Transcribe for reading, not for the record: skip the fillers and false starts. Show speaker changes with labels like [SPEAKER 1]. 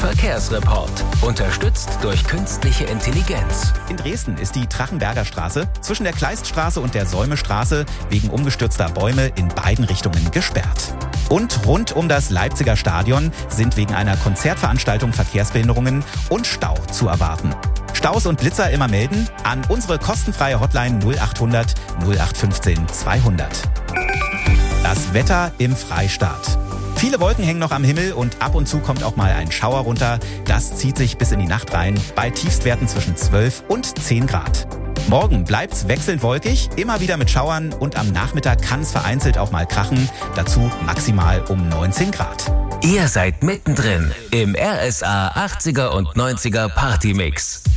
[SPEAKER 1] Verkehrsreport. Unterstützt durch künstliche Intelligenz.
[SPEAKER 2] In Dresden ist die Drachenberger Straße zwischen der Kleiststraße und der Säumestraße wegen umgestürzter Bäume in beiden Richtungen gesperrt. Und rund um das Leipziger Stadion sind wegen einer Konzertveranstaltung Verkehrsbehinderungen und Stau zu erwarten. Staus und Blitzer immer melden an unsere kostenfreie Hotline 0800 0815 200. Das Wetter im Freistaat. Viele Wolken hängen noch am Himmel und ab und zu kommt auch mal ein Schauer runter. Das zieht sich bis in die Nacht rein, bei Tiefstwerten zwischen 12 und 10 Grad. Morgen bleibt's wechselnd wolkig, immer wieder mit Schauern und am Nachmittag kann es vereinzelt auch mal krachen. Dazu maximal um 19 Grad.
[SPEAKER 1] Ihr seid mittendrin im RSA 80er und 90er Partymix.